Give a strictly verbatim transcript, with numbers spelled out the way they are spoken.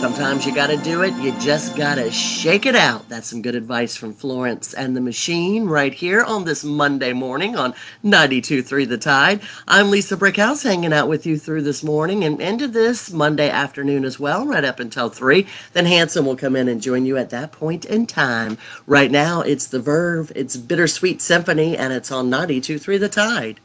Sometimes you gotta do it, you just gotta shake it out. That's some good advice from Florence and the Machine right here on this Monday morning on ninety-two point three The Tide. I'm Lisa Brickhouse hanging out with you through this morning and into this Monday afternoon as well, right up until three. Then Hanson will come in and join you at that point in time. Right now, it's The Verve, it's Bittersweet Symphony, and it's on ninety-two point three The Tide.